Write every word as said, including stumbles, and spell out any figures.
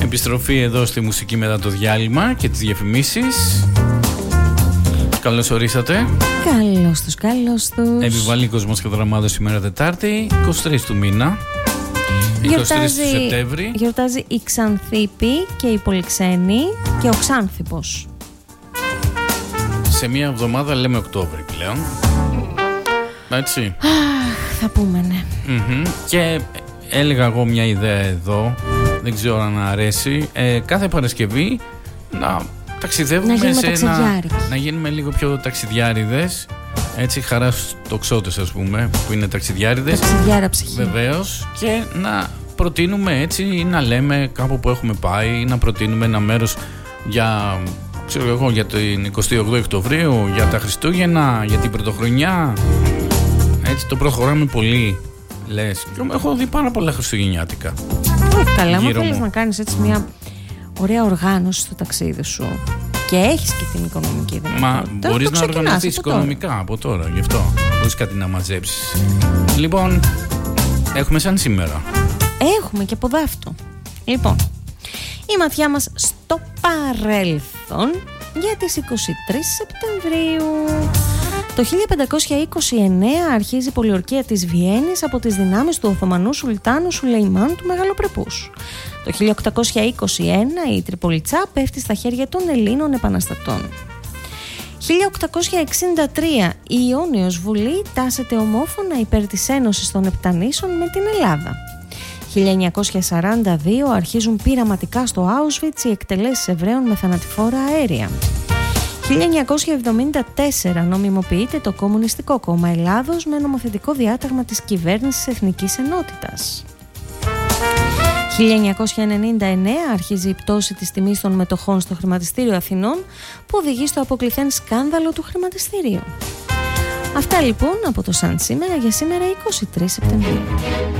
Επιστροφή εδώ στη μουσική μετά το διάλειμμα και τις διαφημίσεις. Καλώς ορίσατε. Καλώς τους, καλώς τους. Επιβάλλει Κοσμός και Δραμάδος σήμερα Τετάρτη, είκοσι τρεις του μήνα. Γιορτάζει, είκοσι τρεις του Σεπτέμβρη. Γιορτάζει η Ξανθήπη και η Πολυξένη και ο Ξάνθηπος. Σε μία εβδομάδα λέμε Οκτώβρη πλέον. Έτσι. Αχ, θα πούμε ναι. Mm-hmm. Και έλεγα εγώ μια ιδέα εδώ, δεν ξέρω αν αρέσει, ε, κάθε Παρασκευή να ταξιδεύουμε, να σε ένα, να γίνουμε λίγο πιο ταξιδιάριδες. Έτσι, χαρά τοξότες, ας πούμε, που είναι ταξιδιάριδες. Ταξιδιάρα ψυχή. Βεβαίως. Και να προτείνουμε έτσι, ή να λέμε κάπου που έχουμε πάει, ή να προτείνουμε ένα μέρος για, ξέρω εγώ, για την εικοστή όγδοη Οκτωβρίου, για τα Χριστούγεννα, για την Πρωτοχρονιά. Έτσι, το προχωράμε πολύ, λες. Και έχω δει πάρα πολλά χριστουγεννιάτικα. Όχι καλά, μα θέλεις να κάνεις έτσι μια ωραία οργάνωση στο ταξίδι σου και έχεις και την οικονομική δυνατότητα. Μα μπορείς να οργανωθείς οικονομικά τώρα. από τώρα, γι' αυτό μπορείς κάτι να μαζέψεις. Λοιπόν, έχουμε σαν σήμερα. Έχουμε και από δάφτο. Λοιπόν, η ματιά μας στο παρέλθον για τις εικοστή τρίτη Σεπτεμβρίου. Το χίλια πεντακόσια είκοσι εννέα αρχίζει η πολιορκία της Βιέννης από τις δυνάμεις του Οθωμανού Σουλτάνου Σουλεϊμάν του Μεγαλοπρεπούς. Το χίλια οκτακόσια είκοσι ένα η Τριπολιτσά πέφτει στα χέρια των Ελλήνων επαναστατών. χίλια οκτακόσια εξήντα τρία η Ιόνιος Βουλή τάσεται ομόφωνα υπέρ της Ένωσης των Επτανήσων με την Ελλάδα. χίλια εννιακόσια σαράντα δύο αρχίζουν πειραματικά στο Auschwitz οι εκτελέσεις Εβραίων με θανατηφόρα αέρια. χίλια εννιακόσια εβδομήντα τέσσερα νομιμοποιείται το Κομμουνιστικό Κόμμα Ελλάδος με νομοθετικό διάταγμα της Κυβέρνησης Εθνικής Ενότητας. χίλια εννιακόσια ενενήντα εννέα αρχίζει η πτώση της τιμής των μετοχών στο Χρηματιστήριο Αθηνών που οδηγεί στο αποκλειθέν σκάνδαλο του χρηματιστηρίου. Αυτά λοιπόν από το Σαν σήμερα για σήμερα εικοστή τρίτη Σεπτεμβρίου.